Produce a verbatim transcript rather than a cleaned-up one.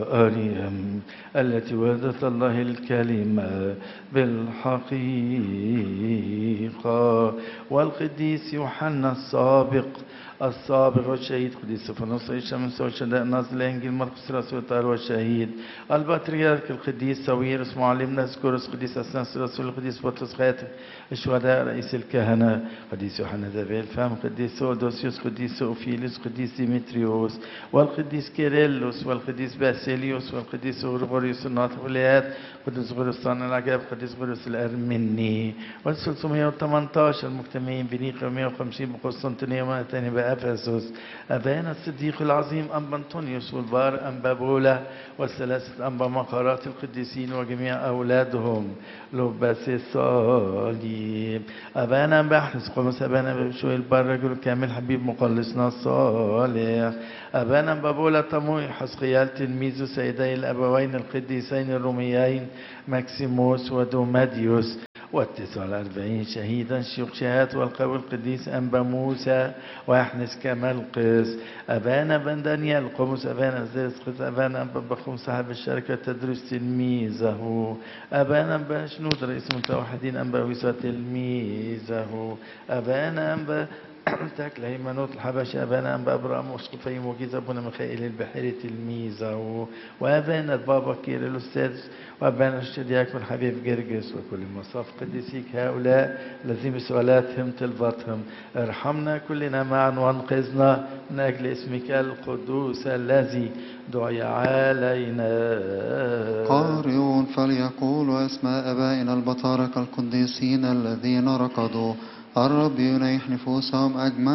مريم التي ولدت الله الكلمة بالحقيقة، والقديس يوحنا السابق السابق والشهيد قديس سفنوس الشمس والشهداء ناصر الإنجيل مرقس رسول طار والشهيد البطريرك القديس ساويرس معلمنا سكورس قديس أسناس رسول القديس بطرس خاتم الشهداء رئيس الكهنة قديس يوحنا ذبي الفم قديس سودوسيوس قديس أوفيلوس قديس ديمتريوس والقديس كيرلس والقديس باسيليوس والقديس غرغوريوس الناطق بالآيات قديس غرستان العجاب قديس غرس الأرمني والثلاثمائة وثمانية عشر المجتمعين بنيقيا ومائة وخمسين بقسطنطينية ومائتين بأفسس أبانا الصديق العظيم أنبا أنطونيوس والبار أنبا بولا والثلاثة أنبا مقارات القديسين وجميع أولادهم لباس الصليب أبانا بحرس قمص أبانا بشوي البار رجل كامل حبيب مقلصنا الصالح أبانا بابولا طموي حسقيال تلميذ سيدي الأبوين القديسين الروميين ماكسيموس ودوماديوس والتسعة والأربعين شهيدا شيوخ شهات والقوي القديس أنبا موسى ويحنس كمال قس أبانا بن دانيال قمص أبانا زيس قس أبانا أنبا بخوم صاحب الشركة تدرس تلميذه أبانا أنبا شنود رئيس المتوحدين أنبا ويسا تلميذه أبانا أنبا تاك لهيمانوت الحبشة أبانا أنبا أبرام وسقفي موجيز أبونا ميخائيل البحيري تلميذه وأبانا البابا كير الأستاذ وأبانا الشدياك والحبيب جرجس وكل مصاف قديسيك هؤلاء الذين بسؤالاتهم طلبتهم ارحمنا كلنا معا وانقذنا من أجل اسمك القدوس الذي دعي علينا. قارئ فليقول اسماء آبائنا البطاركة القديسين الذين ركضوا الرب ينيح نفوسهم أجمع